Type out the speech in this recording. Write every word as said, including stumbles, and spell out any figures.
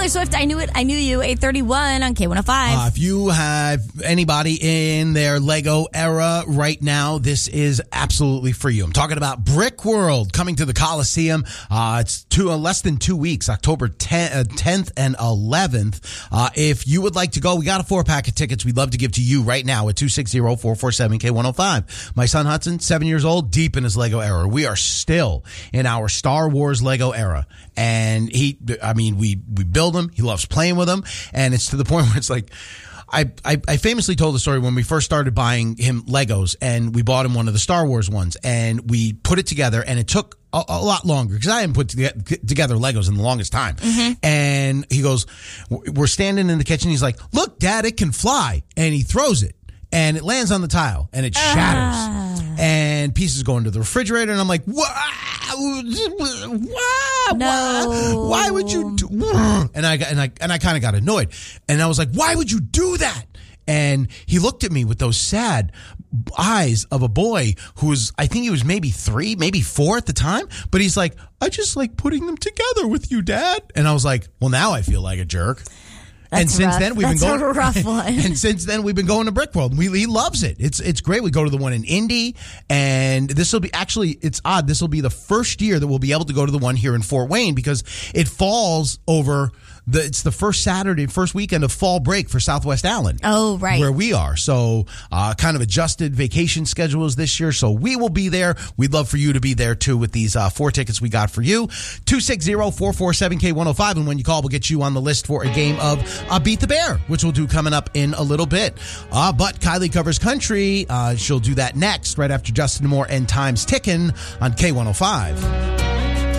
Taylor Swift, I Knew It, I Knew You, eight thirty-one on K one oh five. Uh, if you have anybody in their Lego era right now, this is absolutely for you. I'm talking about Brick World coming to the Coliseum. Uh, it's two, uh, less than two weeks, October tenth and eleventh. Uh, if you would like to go, we got a four-pack of tickets we'd love to give to you right now at two six zero, four four seven, K one oh five. My son Hudson, seven years old, deep in his Lego era. We are still in our Star Wars Lego era. And he, I mean, we, we build them. He loves playing with them. And it's to the point where it's like, I, I, I famously told the story when we first started buying him Legos, and we bought him one of the Star Wars ones, and we put it together, and it took a, a lot longer because I hadn't put to, together Legos in the longest time. Mm-hmm. And he goes, we're standing in the kitchen. He's like, look, Dad, it can fly. And he throws it, and it lands on the tile, and it shatters. Ah. And pieces go into the refrigerator, and I'm like, wow, wow, no. why would you do? And I and I and I kind of got annoyed, and I was like, why would you do that? And he looked at me with those sad eyes of a boy who was, I think he was maybe three, maybe four at the time, but he's like, I just like putting them together with you, Dad. And I was like, well, now I feel like a jerk. That's and since rough. then we've That's been going a rough one. And since then we've been going to Brick World. We, he loves it. It's it's great. We go to the one in Indy, and this will be actually it's odd. This will be the first year that we'll be able to go to the one here in Fort Wayne because it falls over the. It's the first Saturday, first weekend of fall break for Southwest Allen. Oh, right, where we are. So uh, kind of adjusted vacation schedules this year. So we will be there. We'd love for you to be there too with these uh, four tickets we got for you. two six zero, four four seven, K one oh five, and when you call, we'll get you on the list for a game of uh, Beat the Bear, which we'll do coming up in a little bit. Uh, but Kylie covers country. Uh, she'll do that next, right after Justin Moore and Time's Tickin' on K one oh five.